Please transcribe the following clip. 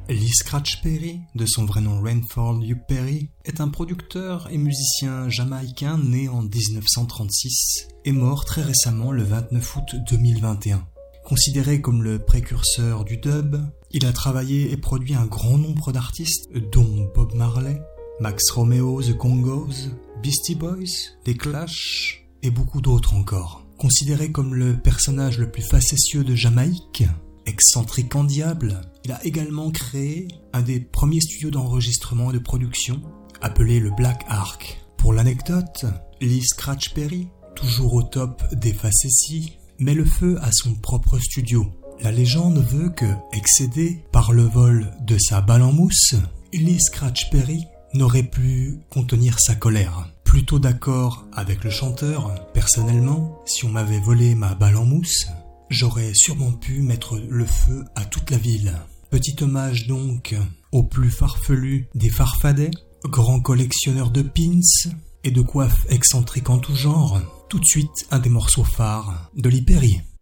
Lee Scratch Perry, de son vrai nom Rainford Hugh Perry, est un producteur et musicien jamaïcain né en 1936 et mort très récemment le 29 août 2021. Considéré comme le précurseur du dub, il a travaillé et produit un grand nombre d'artistes dont Bob Marley, Max Romeo, The Congos, Beastie Boys, The Clash et beaucoup d'autres encore. Considéré comme le personnage le plus facétieux de Jamaïque, excentrique en diable, il a également créé un des premiers studios d'enregistrement et de production, appelé le Black Ark. Pour l'anecdote, Lee Scratch Perry, toujours au top des facéties, met le feu à son propre studio. La légende veut que, excédé par le vol de sa balle en mousse, Lee Scratch Perry n'aurait pu contenir sa colère. Plutôt d'accord avec le chanteur, personnellement, si on m'avait volé ma balle en mousse, j'aurais sûrement pu mettre le feu à toute la ville. Petit hommage donc au plus farfelu des farfadets, grand collectionneur de pins et de coiffes excentriques en tout genre. Tout de suite un des morceaux phares de Lee Perry.